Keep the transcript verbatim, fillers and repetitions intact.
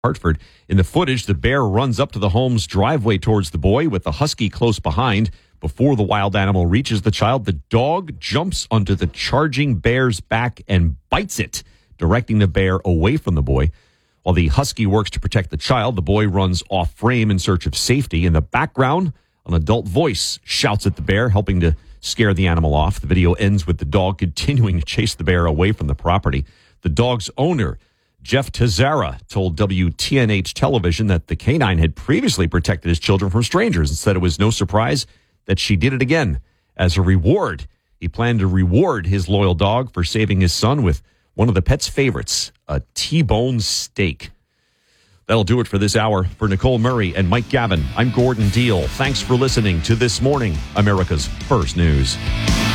Hartford. In the footage, the bear runs up to the home's driveway towards the boy with the husky close behind. Before the wild animal reaches the child, the dog jumps onto the charging bear's back and bites it, directing the bear away from the boy. While the husky works to protect the child, the boy runs off frame in search of safety. In the background, an adult voice shouts at the bear, helping to scare the animal off. The video ends with the dog continuing to chase the bear away from the property. The dog's owner, Jeff Tazara, told W T N H television that the canine had previously protected his children from strangers and said it was no surprise that she did it again. As a reward, he planned to reward his loyal dog for saving his son with one of the pet's favorites, a T-bone steak. That'll do it for this hour. For Nicole Murray and Mike Gavin, I'm Gordon Deal. Thanks for listening to This Morning, America's First News.